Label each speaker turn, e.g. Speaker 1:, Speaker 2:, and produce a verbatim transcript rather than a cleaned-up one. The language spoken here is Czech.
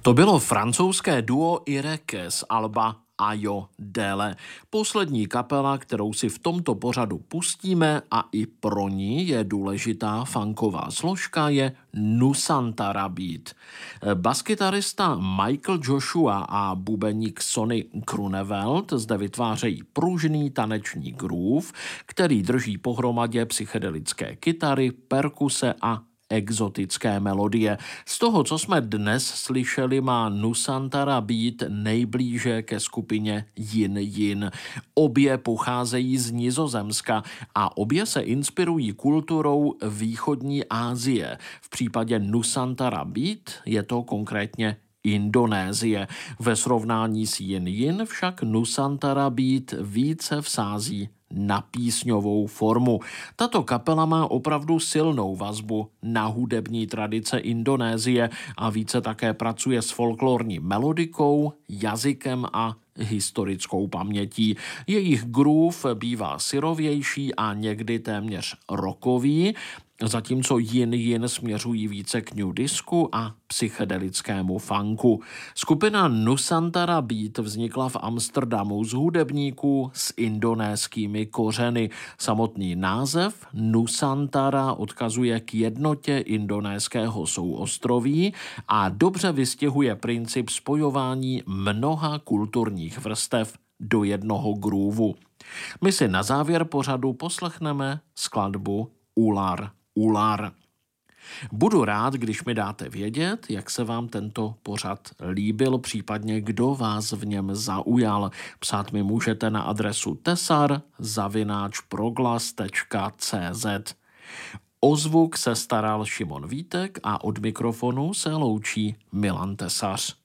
Speaker 1: To bylo francouzské duo Ireke z alba Ayo Dele. Poslední kapela, kterou si v tomto pořadu pustíme a i pro ní je důležitá funková složka, je Nusantara Beat. Baskytarista Michael Joshua a bubeník Sonny Groenewald zde vytvářejí pružný taneční groove, který drží pohromadě psychedelické kytary, perkuse a exotické melodie. Z toho, co jsme dnes slyšeli, má Nusantara Beat nejblíže ke skupině Yin Yin. Obě pocházejí z Nizozemska a obě se inspirují kulturou východní Asie. V případě Nusantara Beat je to konkrétně Indonésie. Ve srovnání s Yin Yin však Nusantara Beat více vsází na písňovou formu. Tato kapela má opravdu silnou vazbu na hudební tradice Indonésie a více také pracuje s folklorní melodikou, jazykem a historickou pamětí. Jejich groove bývá syrovější a někdy téměř rockový, zatímco Yin Yin směřují více k new disku a psychedelickému funku. Skupina Nusantara Beat vznikla v Amsterdamu z hudebníků s indonéskými kořeny. Samotný název Nusantara odkazuje k jednotě indonéského souostroví a dobře vystihuje princip spojování mnoha kulturních vrstev do jednoho groovu. My si na závěr pořadu poslechneme skladbu Ular Ular. Budu rád, když mi dáte vědět, jak se vám tento pořad líbil, případně kdo vás v něm zaujal. Psát mi můžete na adresu tesar zavináč proglas tečka cé zet. O zvuk se staral Šimon Vítek a od mikrofonu se loučí Milan Tesař.